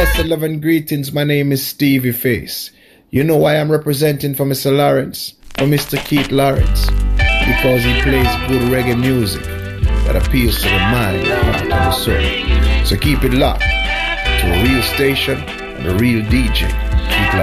Blessed love and greetings. My name is Stevie Face. You know why I'm representing for Mr. Lawrence, for Mr. Keith Lawrence, because he plays good reggae music that appeals to the mind, the heart, and the soul. So keep it locked to a real station and a real DJ. Keith Lawrence.